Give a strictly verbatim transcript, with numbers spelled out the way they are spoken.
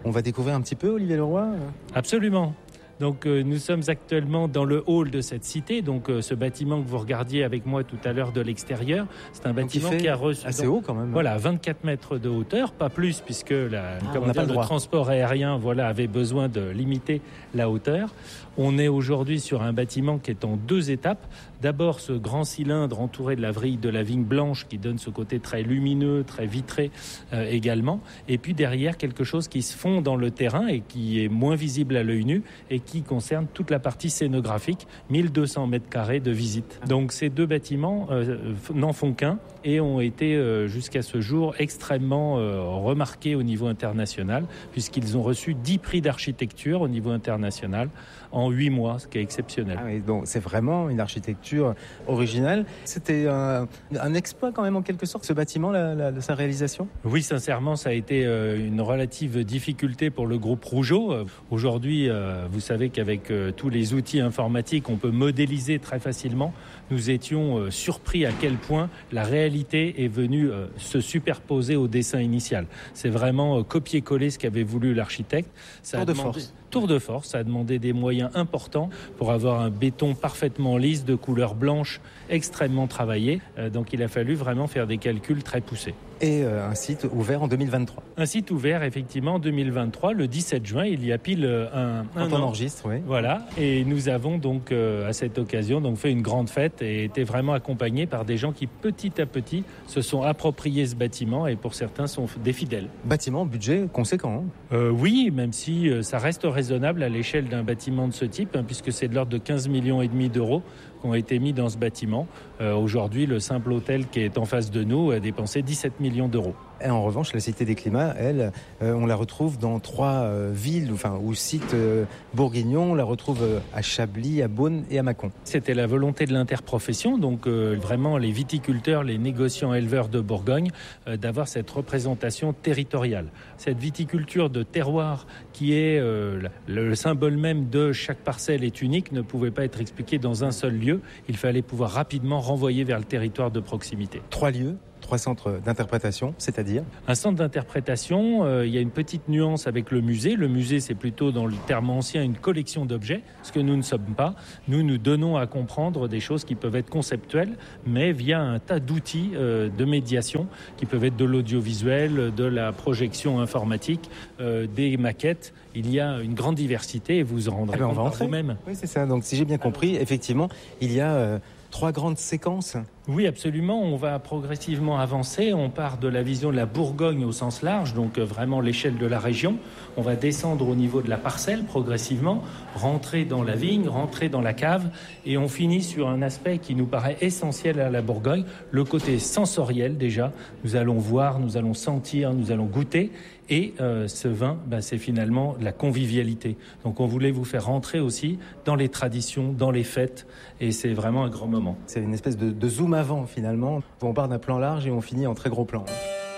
On va découvrir un petit peu Olivier Leroy. Absolument. Donc euh, nous sommes actuellement dans le hall de cette cité, donc euh, ce bâtiment que vous regardiez avec moi tout à l'heure de l'extérieur, c'est un bâtiment qui a reçu assez donc, haut quand même. Voilà, vingt-quatre mètres de hauteur, pas plus puisque la, ah, comment dire, le, le transport aérien voilà avait besoin de limiter la hauteur. On est aujourd'hui sur un bâtiment qui est en deux étapes. D'abord ce grand cylindre entouré de la vrille de la vigne blanche qui donne ce côté très lumineux, très vitré euh, également. Et puis derrière quelque chose qui se fond dans le terrain et qui est moins visible à l'œil nu et qui concerne toute la partie scénographique, mille deux cents mètres carrés de visite. Donc ces deux bâtiments euh, n'en font qu'un et ont été euh, jusqu'à ce jour extrêmement euh, remarqués au niveau international puisqu'ils ont reçu dix prix d'architecture au niveau international en huit mois, ce qui est exceptionnel. Ah oui, donc c'est vraiment une architecture originale. C'était un, un exploit quand même en quelque sorte, ce bâtiment, la, la, sa réalisation ? Oui, sincèrement, ça a été euh, une relative difficulté pour le groupe Rougeot. Euh, aujourd'hui, euh, vous savez qu'avec euh, tous les outils informatiques, on peut modéliser très facilement. Nous étions euh, surpris à quel point la réalité est venue euh, se superposer au dessin initial. C'est vraiment euh, copier-coller ce qu'avait voulu l'architecte. Ça Tour de demandé... force. Tour de force, ça a demandé des moyens importants pour avoir un béton parfaitement lisse, de couleur blanche, extrêmement travaillé. Euh, donc il a fallu vraiment faire des calculs très poussés. Et euh, un site ouvert en deux mille vingt-trois. Un site ouvert effectivement en deux mille vingt-trois, le dix-sept juin, il y a pile un, un Quand an. on enregistre, oui. Voilà, et nous avons donc euh, à cette occasion donc fait une grande fête et été vraiment accompagnés par des gens qui petit à petit se sont appropriés ce bâtiment et pour certains sont des fidèles. Bâtiment, budget conséquent. Hein euh, oui, même si euh, ça reste raisonnable à l'échelle d'un bâtiment de ce type, hein, puisque c'est de l'ordre de quinze millions et demi d'euros qui ont été mis dans ce bâtiment. Euh, aujourd'hui, le simple hôtel qui est en face de nous a dépensé dix-sept millions d'euros. Et en revanche, la Cité des Climats, elle, euh, on la retrouve dans trois euh, villes, enfin, ou sites euh, bourguignons. On la retrouve euh, à Chablis, à Beaune et à Mâcon. C'était la volonté de l'interprofession, donc euh, vraiment les viticulteurs, les négociants éleveurs de Bourgogne, euh, d'avoir cette représentation territoriale. Cette viticulture de terroir qui est euh, le, le symbole même de chaque parcelle est unique, ne pouvait pas être expliquée dans un seul lieu. Il fallait pouvoir rapidement renvoyer vers le territoire de proximité. Trois lieux. Trois centres d'interprétation, c'est-à-dire ? Un centre d'interprétation, euh, il y a une petite nuance avec le musée. Le musée, c'est plutôt, dans le terme ancien, une collection d'objets, ce que nous ne sommes pas. Nous, nous donnons à comprendre des choses qui peuvent être conceptuelles, mais via un tas d'outils euh, de médiation, qui peuvent être de l'audiovisuel, de la projection informatique, euh, des maquettes. Il y a une grande diversité et vous en rendrez eh ben, compte on va par vous-même. Oui, c'est ça. Donc, si j'ai bien compris, effectivement, il y a euh, trois grandes séquences. Oui, absolument. On va progressivement avancer. On part de la vision de la Bourgogne au sens large, donc vraiment l'échelle de la région. On va descendre au niveau de la parcelle progressivement, rentrer dans la vigne, rentrer dans la cave, et on finit sur un aspect qui nous paraît essentiel à la Bourgogne, le côté sensoriel déjà. Nous allons voir, nous allons sentir, nous allons goûter. Et euh, ce vin, ben, c'est finalement la convivialité. Donc on voulait vous faire rentrer aussi dans les traditions, dans les fêtes, et c'est vraiment un grand moment. C'est une espèce de, de zoom avant finalement. On part d'un plan large et on finit en très gros plan.